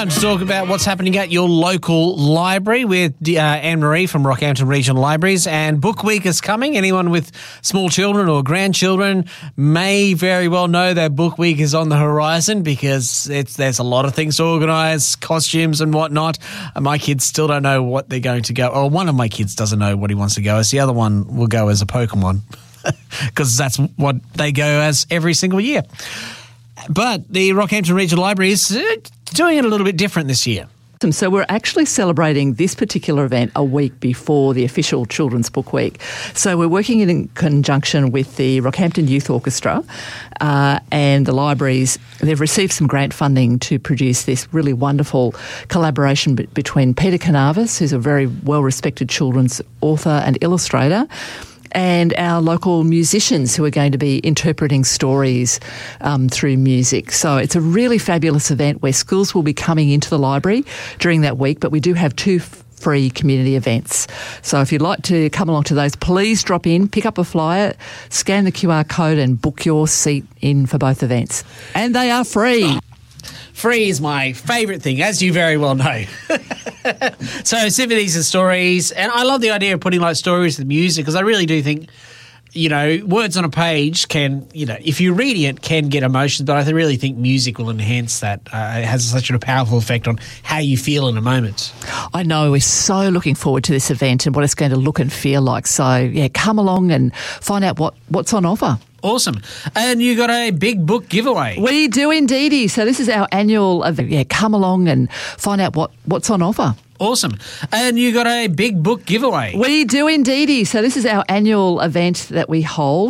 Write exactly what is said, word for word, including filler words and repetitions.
Time to talk about what's happening at your local library with uh, Anne-Marie from Rockhampton Regional Libraries. And Book Week is coming. Anyone with small children or grandchildren may very well know that Book Week is on the horizon because it's there's a lot of things to organise, costumes and whatnot. And my kids still don't know what they're going to go. Or one of my kids doesn't know what he wants to go as. The other one will go as a Pokemon because that's what they go as every single year. But the Rockhampton Regional Library is doing it a little bit different this year. So we're actually celebrating this particular event a week before the official Children's Book Week. So we're working in conjunction with the Rockhampton Youth Orchestra uh, and the libraries. They've received some grant funding to produce this really wonderful collaboration b- between Peter Canavis, who's a very well-respected children's author and illustrator, and our local musicians who are going to be interpreting stories um, through music. So it's a really fabulous event where schools will be coming into the library during that week, but we do have two f- free community events. So if you'd like to come along to those, please drop in, pick up a flyer, scan the Q R code and book your seat in for both events. And they are free. Free is my favourite thing, as you very well know. So symphonies and stories, and I love the idea of putting like stories with music because I really do think, you know, words on a page can, you know, if you're reading it, can get emotions, but I really think music will enhance that. Uh, it has such a powerful effect on how you feel in a moment. I know, we're so looking forward to this event and what it's going to look and feel like. So, yeah, come along and find out what, what's on offer. Awesome. And you got a big book giveaway. We do indeedy. So this is our annual event. Yeah, come along and find out what, what's on offer. Awesome. And you got a big book giveaway. We do indeedy. So this is our annual event that we hold.